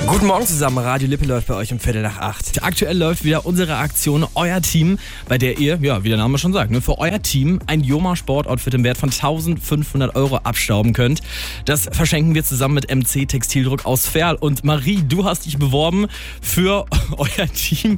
Guten Morgen zusammen, Radio Lippe läuft bei euch um 7:45. Aktuell läuft wieder unsere Aktion Euer Team, bei der ihr, wie der Name schon sagt, für euer Team ein Joma Sportoutfit im Wert von 1.500 € abstauben könnt. Das verschenken wir zusammen mit MC Textildruck aus Verl. Und Marie, du hast dich beworben für euer Team